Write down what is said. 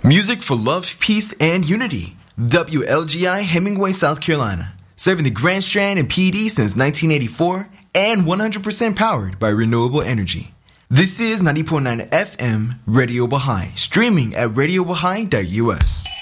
Music for love, peace, and unity. WLGI Hemingway, South Carolina. Serving the Grand Strand and PD since 1984 and 100% powered by renewable energy. This is 90.9 FM Radio Baha'i, streaming at radiobaha'i.us.